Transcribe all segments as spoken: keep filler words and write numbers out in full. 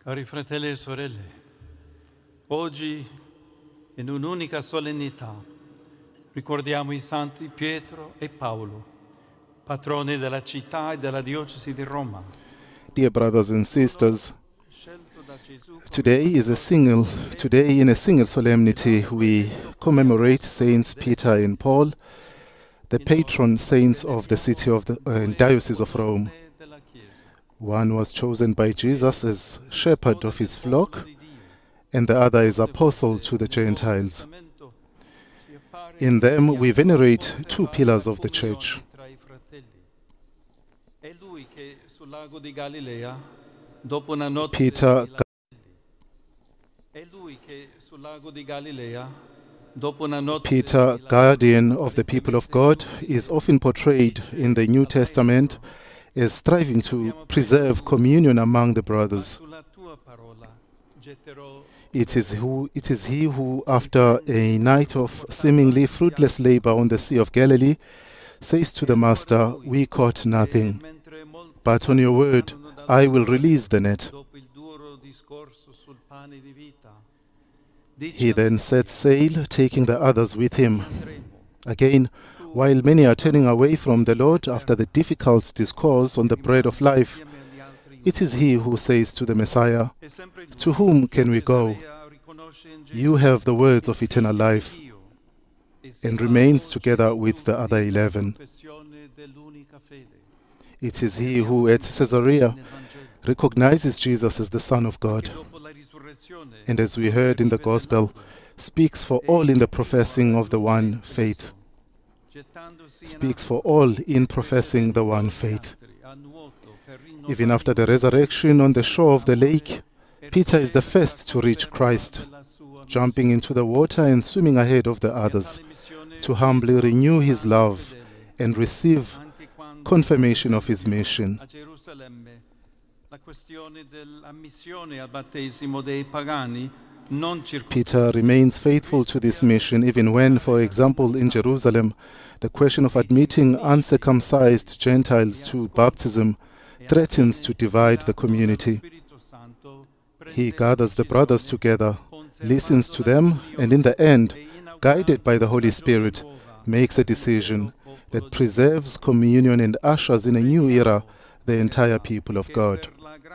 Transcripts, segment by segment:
Cari fratelli e sorelle, oggi in un'unica solennità ricordiamo i santi Pietro e Paolo, patroni della città e della diocesi di Roma. Dear brothers and sisters, today is a single, today in a single solemnity we commemorate Saints Peter and Paul, the patron saints of the city of the uh, Diocese of Rome. One was chosen by Jesus as shepherd of his flock, and the other is apostle to the Gentiles. In them we venerate two pillars of the church. Peter, Peter, guardian of the people of God, is often portrayed in the New Testament as striving to preserve communion among the brothers. It is, who, it is he who, after a night of seemingly fruitless labor on the Sea of Galilee, says to the Master, "We caught nothing, but on your word I will release the net." He then sets sail, taking the others with him. Again, while many are turning away from the Lord after the difficult discourse on the bread of life, it is he who says to the Messiah, "To whom can we go? You have the words of eternal life," and remains together with the other eleven. It is he who at Caesarea recognizes Jesus as the Son of God, and as we heard in the Gospel, speaks for all in the professing of the one faith. Speaks for all in professing the one faith. Even after the resurrection on the shore of the lake, Peter is the first to reach Christ, jumping into the water and swimming ahead of the others, to humbly renew his love and receive confirmation of his mission. Peter remains faithful to this mission even when, for example, in Jerusalem, the question of admitting uncircumcised Gentiles to baptism threatens to divide the community. He gathers the brothers together, listens to them, and in the end, guided by the Holy Spirit, makes a decision that preserves communion and ushers in a new era the entire people of God.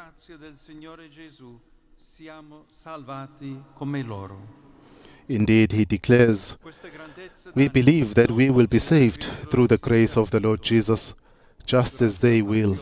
Indeed, he declares, "We believe that we will be saved through the grace of the Lord Jesus, just as they will."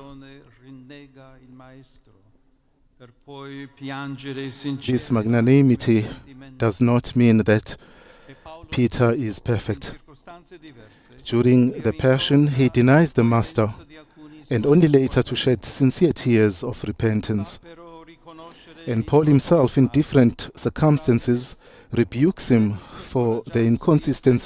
This magnanimity does not mean that Peter is perfect. During the Passion, he denies the Master, and only later to shed sincere tears of repentance. And Paul himself, in different circumstances, rebukes him for the inconsistency